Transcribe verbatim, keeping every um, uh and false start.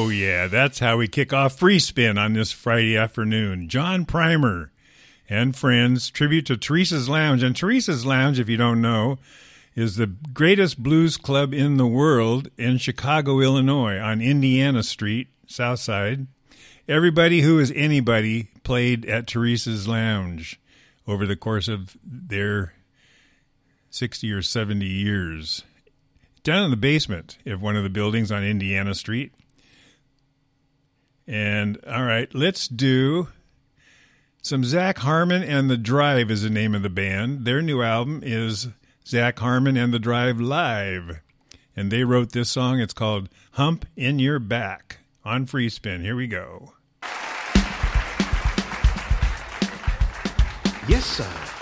Oh, yeah, that's how we kick off Free Spin on this Friday afternoon. John Primer and friends, tribute to Teresa's Lounge. And Teresa's Lounge, if you don't know, is the greatest blues club in the world in Chicago, Illinois, on Indiana Street, South Side. Everybody who is anybody played at Teresa's Lounge over the course of their sixty or seventy years. Down in the basement of one of the buildings on Indiana Street. And, all right, let's do some Zach Harmon and the Drive is the name of the band. Their new album is Zach Harmon and the Drive Live. And they wrote this song. It's called Hump in Your Back on Free Spin. Here we go. Yes, sir.